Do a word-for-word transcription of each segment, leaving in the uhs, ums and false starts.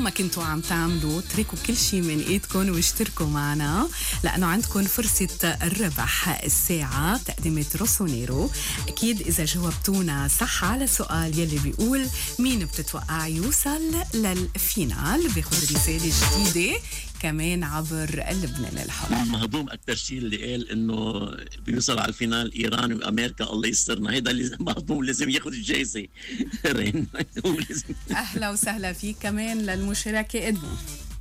ما كنتوا عم تعملوا اتركوا كل شيء من ايدكم واشتركوا معنا، لأنه عندكم فرصة الربح الساعة تقدمة روسونيرو. أكيد إذا جاوبتونا صح على سؤال يلي بيقول مين بتتوقع يوصل للفينال بياخد رسالة جديدة كمان عبر لبنان الحر. مهضوم أكتر شيء اللي قال إنه بيوصل على الفينال إيران وأمريكا، الله يسترنا. هيدا اللي مهضوم لازم ياخد الجائزة. رين أهلا وسهلا فيك كمان للمشاركة ادمو.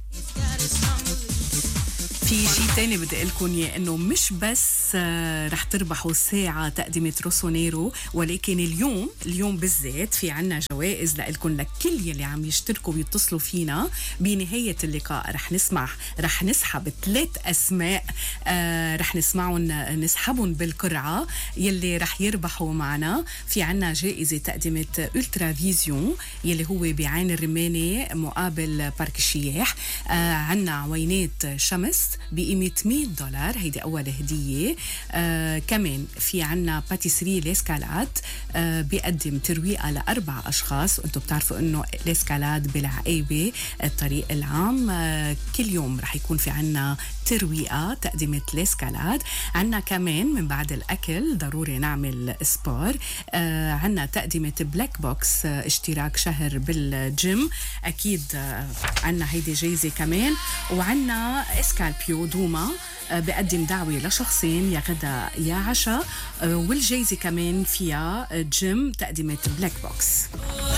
في شيء تاني بدي أقولكم إياه، إنه مش بس رح تربحوا ساعة تقدمة روسونيرو، ولكن اليوم اليوم بالذات في عنا جوائز لكم لكل يلي عم يشتركوا ويتصلوا فينا. بنهاية اللقاء رح نسمع رح نسحب ثلاث أسماء، آه رح نسمعهم نسحبهم بالقرعة يلي رح يربحوا معنا. في عنا جائزة تقدمة ألترا فيزيون يلي هو بعين الرماني مقابل بارك الشياح. آه عنا عوينات شمس بقيمة مية دولار، هيدي أول هدية. آه كمان في عنا باتيسري ليسكالاد آه بيقدم ترويقة لأربع أشخاص، وأنتم بتعرفوا أنه ليسكالاد بالعقيبة الطريق العام. آه كل يوم رح يكون في عنا ترويقة تقدمة ليسكالاد. عنا كمان من بعد الأكل ضروري نعمل سبور. آه عنا تقدمة بلاك بوكس آه اشتراك شهر بالجيم. أكيد آه عنا هيدي جايزة كمان. وعنا اسكالبيو دوما آه بقدم دعوة لشخصين يا غدا يا عشاء. آه والجايزة كمان فيها جيم تقدمة بلاك بوكس.